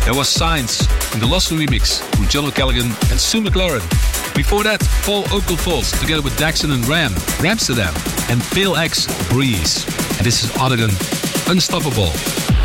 There was Signs in the Lost remix from John O'Callaghan and Sue McLaren. Before that, Paul Oakenfold together with Daxon and Ram, Ramsterdam, and Pale X Breeze. And this is Artigan, Unstoppable.